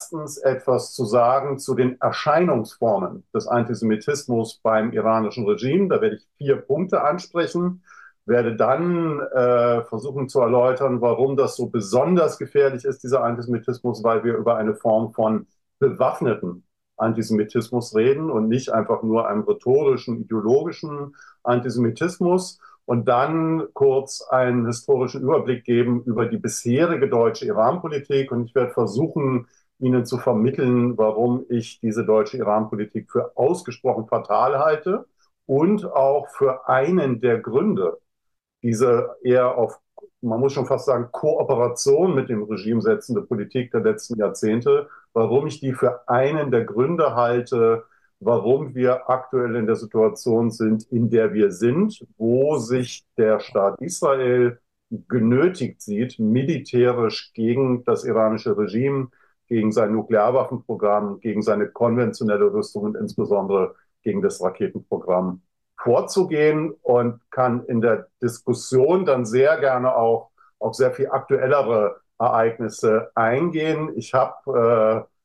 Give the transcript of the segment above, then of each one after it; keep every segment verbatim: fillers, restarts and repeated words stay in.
erstens etwas zu sagen zu den Erscheinungsformen des Antisemitismus beim iranischen Regime. Da werde ich vier Punkte ansprechen, werde dann äh, versuchen zu erläutern, warum das so besonders gefährlich ist, dieser Antisemitismus, weil wir über eine Form von bewaffneten Antisemitismus reden und nicht einfach nur einem rhetorischen, ideologischen Antisemitismus. Und dann kurz einen historischen Überblick geben über die bisherige deutsche Iran-Politik. Und ich werde versuchen, Ihnen zu vermitteln, warum ich diese deutsche Iran-Politik für ausgesprochen fatal halte und auch für einen der Gründe, diese eher auf, man muss schon fast sagen, Kooperation mit dem Regime setzende Politik der letzten Jahrzehnte, warum ich die für einen der Gründe halte, warum wir aktuell in der Situation sind, in der wir sind, wo sich der Staat Israel genötigt sieht, militärisch gegen das iranische Regime, gegen sein Nuklearwaffenprogramm, gegen seine konventionelle Rüstung und insbesondere gegen das Raketenprogramm vorzugehen, und kann in der Diskussion dann sehr gerne auch auf sehr viel aktuellere Ereignisse eingehen. Ich habe äh,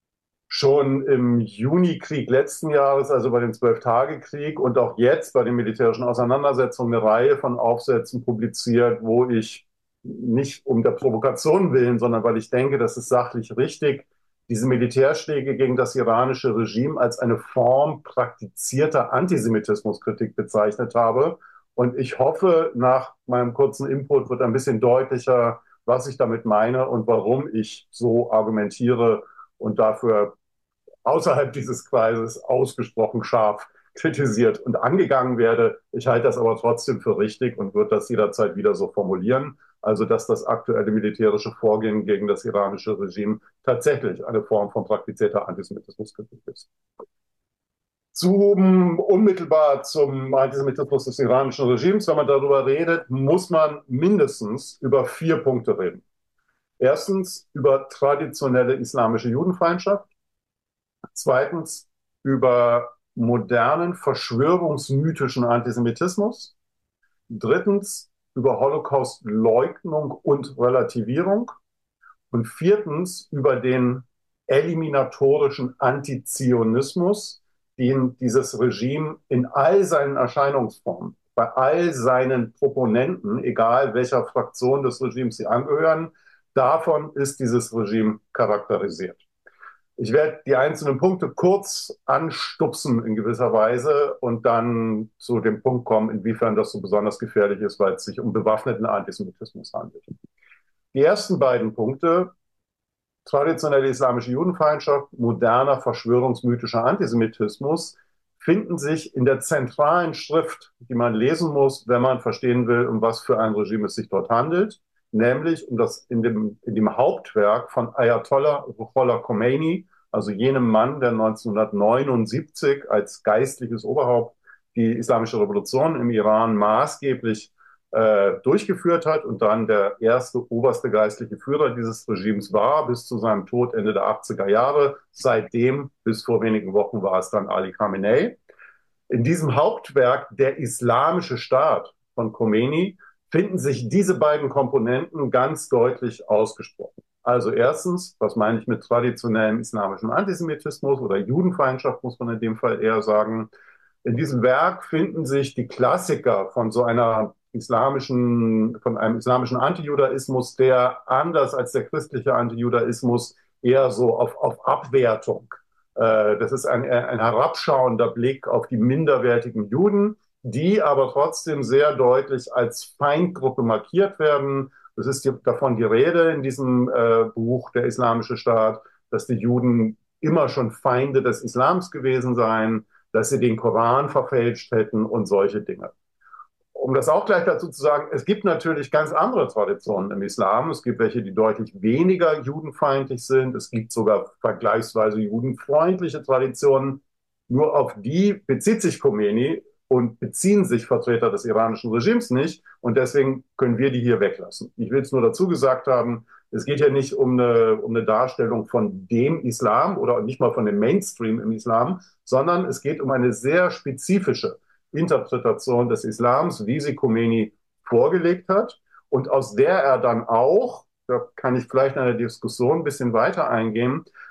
schon im Junikrieg letzten Jahres, also bei dem Zwölf-Tage-Krieg und auch jetzt bei den militärischen Auseinandersetzungen eine Reihe von Aufsätzen publiziert, wo ich nicht um der Provokation willen, sondern weil ich denke, das ist sachlich richtig, diese Militärschläge gegen das iranische Regime als eine Form praktizierter Antisemitismuskritik bezeichnet habe. Und ich hoffe, nach meinem kurzen Input wird ein bisschen deutlicher, was ich damit meine und warum ich so argumentiere und dafür außerhalb dieses Kreises ausgesprochen scharf kritisiert und angegangen werde. Ich halte das aber trotzdem für richtig und würde das jederzeit wieder so formulieren. Also, dass das aktuelle militärische Vorgehen gegen das iranische Regime tatsächlich eine Form von praktizierter Antisemitismuskritik ist. Zum, unmittelbar zum Antisemitismus des iranischen Regimes, wenn man darüber redet, muss man mindestens über vier Punkte reden. Erstens über traditionelle islamische Judenfeindschaft. Zweitens über modernen verschwörungsmythischen Antisemitismus. Drittens über Holocaust-Leugnung und Relativierung. Und viertens über den eliminatorischen Antizionismus, den dieses Regime in all seinen Erscheinungsformen, bei all seinen Proponenten, egal welcher Fraktion des Regimes sie angehören, davon ist dieses Regime charakterisiert. Ich werde die einzelnen Punkte kurz anstupsen in gewisser Weise und dann zu dem Punkt kommen, inwiefern das so besonders gefährlich ist, weil es sich um bewaffneten Antisemitismus handelt. Die ersten beiden Punkte, traditionelle islamische Judenfeindschaft, moderner verschwörungsmythischer Antisemitismus, finden sich in der zentralen Schrift, die man lesen muss, wenn man verstehen will, um was für ein Regime es sich dort handelt, nämlich um das in dem, in dem Hauptwerk von Ayatollah Ruhollah Khomeini, also jenem Mann, der neunzehnhundertneunundsiebzig als geistliches Oberhaupt die islamische Revolution im Iran maßgeblich äh, durchgeführt hat und dann der erste oberste geistliche Führer dieses Regimes war, bis zu seinem Tod Ende der achtziger Jahre. Seitdem, bis vor wenigen Wochen, war es dann Ali Khamenei. In diesem Hauptwerk Der Islamische Staat von Khomeini finden sich diese beiden Komponenten ganz deutlich ausgesprochen. Also erstens, was meine ich mit traditionellem islamischen Antisemitismus oder Judenfeindschaft, muss man in dem Fall eher sagen. In diesem Werk finden sich die Klassiker von so einer islamischen, von einem islamischen Antijudaismus, der anders als der christliche Antijudaismus eher so auf, auf Abwertung. Äh, das ist ein, ein herabschauender Blick auf die minderwertigen Juden, die aber trotzdem sehr deutlich als Feindgruppe markiert werden. Es ist die, davon die Rede in diesem äh, Buch Der Islamische Staat, dass die Juden immer schon Feinde des Islams gewesen seien, dass sie den Koran verfälscht hätten und solche Dinge. Um das auch gleich dazu zu sagen, es gibt natürlich ganz andere Traditionen im Islam. Es gibt welche, die deutlich weniger judenfeindlich sind. Es gibt sogar vergleichsweise judenfreundliche Traditionen. Nur auf die bezieht sich Khomeini und beziehen sich Vertreter des iranischen Regimes nicht. Und deswegen können wir die hier weglassen. Ich will es nur dazu gesagt haben, es geht ja nicht um eine, um eine Darstellung von dem Islam oder nicht mal von dem Mainstream im Islam, sondern es geht um eine sehr spezifische Interpretation des Islams, wie sie Khomeini vorgelegt hat und aus der er dann auch, da kann ich vielleicht in der Diskussion ein bisschen weiter eingehen,